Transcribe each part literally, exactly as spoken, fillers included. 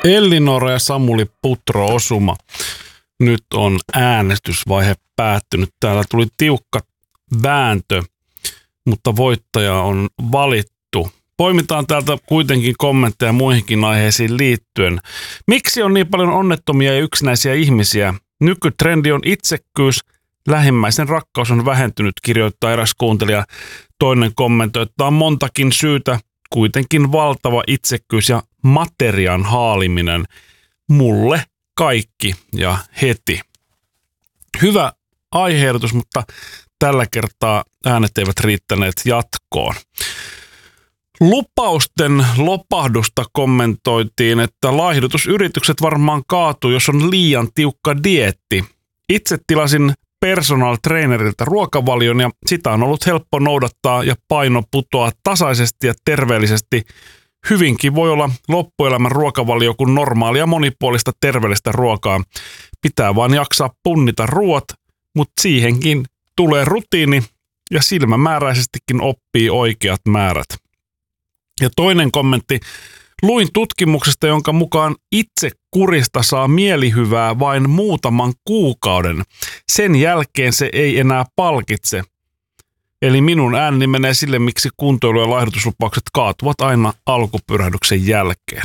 Ellinora ja Samuli Putro osuma. Nyt on äänestysvaihe päättynyt. Täällä tuli tiukka vääntö, mutta voittaja on valittu. Poimitaan täältä kuitenkin kommentteja muihinkin aiheisiin liittyen. Miksi on niin paljon onnettomia ja yksinäisiä ihmisiä? Nykytrendi on itsekkyys. Lähimmäisen rakkaus on vähentynyt, kirjoittaa eräs kuuntelija. Toinen kommentoi, että on montakin syytä. Kuitenkin valtava itsekkyys ja materian haaliminen. Mulle kaikki ja heti. Hyvä aiheetus, mutta tällä kertaa äänet eivät riittäneet jatkoon. Lupausten lopahdusta kommentoitiin, että laihdutusyritykset varmaan kaatuu, jos on liian tiukka dieetti. Itse tilasin personal trainerilta ruokavalion ja sitä on ollut helppo noudattaa ja paino putoaa tasaisesti ja terveellisesti. Hyvinkin voi olla loppuelämän ruokavalio kuin normaalia monipuolista terveellistä ruokaa. Pitää vaan jaksaa punnita ruoat, mutta siihenkin tulee rutiini ja silmämääräisestikin oppii oikeat määrät. Ja toinen kommentti. Luin tutkimuksesta, jonka mukaan itse kurista saa mielihyvää vain muutaman kuukauden. Sen jälkeen se ei enää palkitse. Eli minun ääni menee sille, miksi kuntoilu- ja laihdutuslupaukset kaatuvat aina alkupyrähdyksen jälkeen.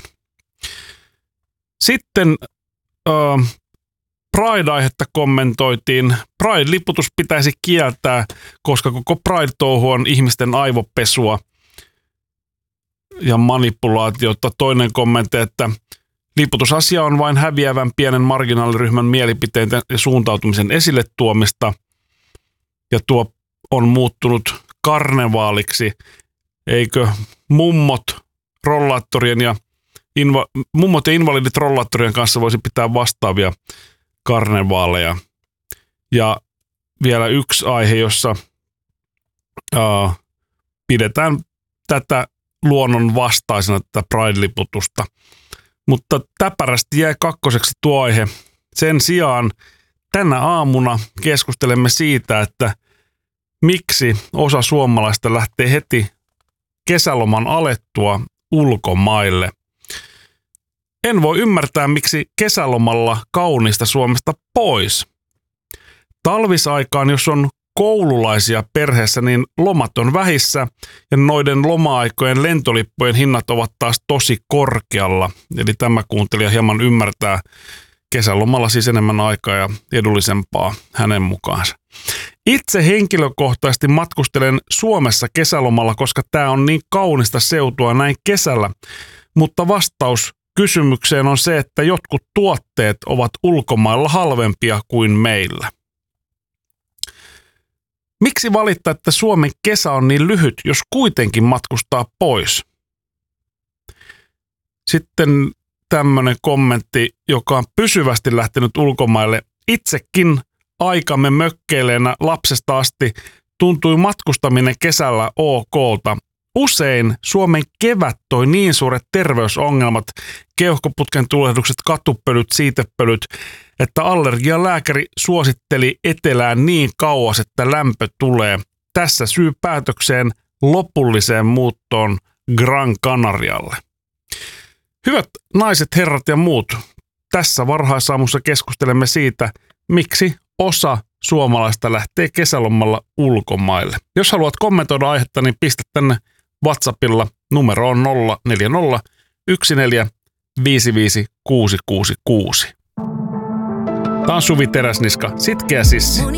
Sitten äh, Pride-aihetta kommentoitiin. Pride-liputus pitäisi kieltää, koska koko Pride-touhu on ihmisten aivopesua ja manipulaatiota. Toinen kommentti, että liputusasia on vain häviävän pienen marginaaliryhmän mielipiteiden ja suuntautumisen esille tuomista. Ja tuo on muuttunut karnevaaliksi. Eikö mummot rollaattorien ja inva- mummot ja invalidit rollaattorien kanssa voisi pitää vastaavia karnevaaleja. Ja vielä yksi aihe, jossa uh, pidetään tätä luonnon vastaisena tätä Pride-liputusta. Mutta täpärästi jäi kakkoseksi tuo aihe. Sen sijaan tänä aamuna keskustelemme siitä, että miksi osa suomalaista lähtee heti kesäloman alettua ulkomaille. En voi ymmärtää, miksi kesälomalla kauniista Suomesta pois. Talvisaikaan, jos on koululaisia perheessä, niin lomat on vähissä ja noiden loma-aikojen lentolippujen hinnat ovat taas tosi korkealla. Eli tämä kuuntelija hieman ymmärtää kesälomalla siis enemmän aikaa ja edullisempaa hänen mukaansa. Itse henkilökohtaisesti matkustelen Suomessa kesälomalla, koska tämä on niin kaunista seutua näin kesällä, mutta vastaus kysymykseen on se, että jotkut tuotteet ovat ulkomailla halvempia kuin meillä. Miksi valittaa, että Suomen kesä on niin lyhyt, jos kuitenkin matkustaa pois? Sitten tämmöinen kommentti, joka on pysyvästi lähtenyt ulkomaille. Itsekin aikamme mökkeileenä lapsesta asti tuntui matkustaminen kesällä okolta. Usein Suomen kevät toi niin suuret terveysongelmat, keuhkoputken tulehdukset, katupölyt, siitepölyt, että allergialääkäri suositteli etelään niin kauas, että lämpö tulee. Tässä syy päätökseen lopulliseen muuttoon Gran Canarialle. Hyvät naiset, herrat ja muut, tässä varhaisaamussa keskustelemme siitä, miksi osa suomalaista lähtee kesälomalla ulkomaille. Jos haluat kommentoida aihetta, niin pistä tänne WhatsAppilla. Numero on nolla neljä nolla yksi neljä viisi viisi kuusi kuusi kuusi. Tämä on Suvi Teräsniska, Sitkeä sissi.